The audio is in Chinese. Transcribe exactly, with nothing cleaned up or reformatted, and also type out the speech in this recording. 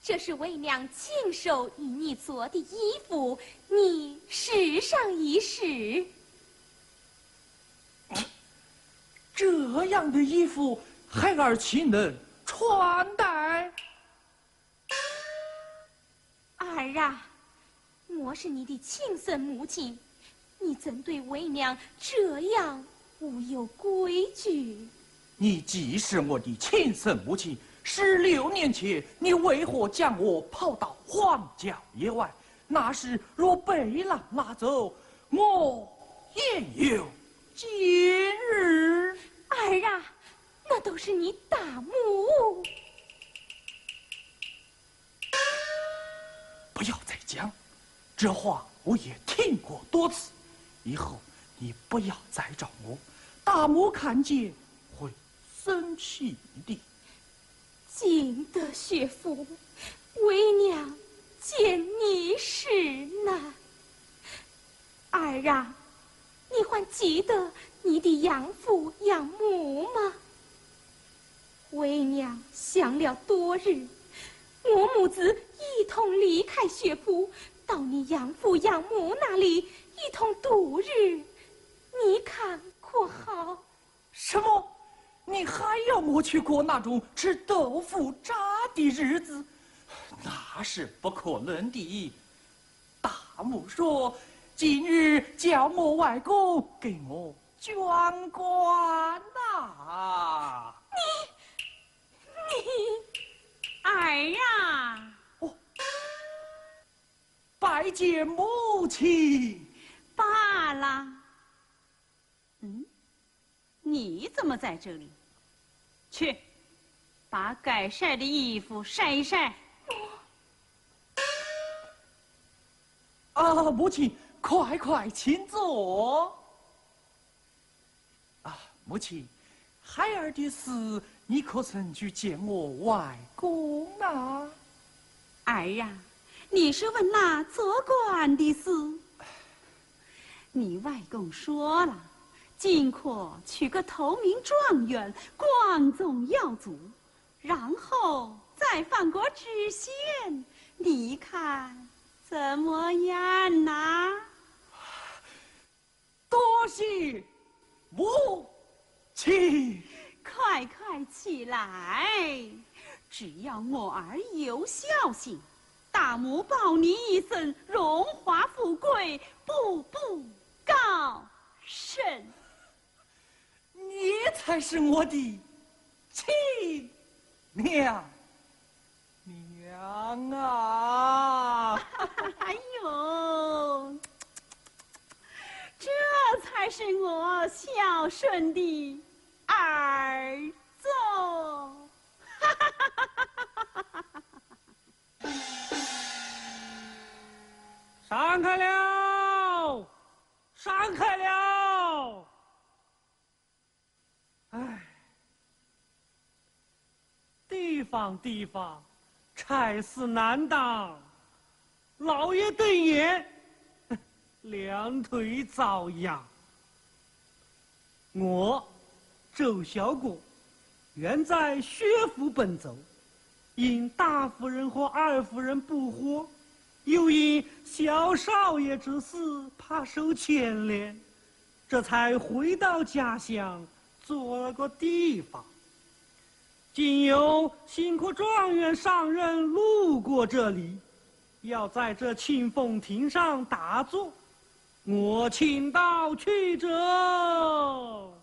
这是为娘亲手与你做的衣服，你试上一试。 这样的衣服，孩儿岂能穿戴？ 儿啊，我是你的亲生母亲，你怎对为娘这样无有规矩？ 你既是我的亲生母亲，十六年前你为何将我抛到荒郊野外？那时若被狼拉走，我焉有今日？ 儿啊，那都是你大母。 不要再讲，这话我也听过多次。以后你不要再找我，大母看见会生气的。 景德学府，为娘见你是难。儿啊，你还记得你的养父养母吗？为娘想了多日，我母子一同离开学府，到你养父养母那里一同度日，你看可好？ 什么？你还要我去过那种吃豆腐渣的日子？那是不可能的。大母说，今日叫我外公给我捐官呐。 你，你， 儿啊！ 哦，拜见母亲。 罢了。嗯，你怎么在这里？去，把该晒的衣服晒一晒。 啊，母亲，快快请坐。啊，母亲，孩儿的事，你可曾去见我外公呢？ 儿呀，你是问那做官的事？你外公说了，尽可取个头名状元，光宗耀祖，然后再放国知县，你看怎么样呐？ 多谢母亲。 快快起来！只要我儿有孝心，大母保你一生荣华富贵，步步高升。 你才是我的亲娘娘啊！ 哎呦，这才是我孝顺的儿子。 闪开了，闪开了！哎，地方地方，差事难当，老爷瞪眼，两腿遭殃。我周小果原在薛府奔走，因大夫人和二夫人不和，又因小少爷之事怕受牵连，这才回到家乡做了个地方。今有新科状元上任路过这里，要在这庆丰亭上打坐，我请到去者。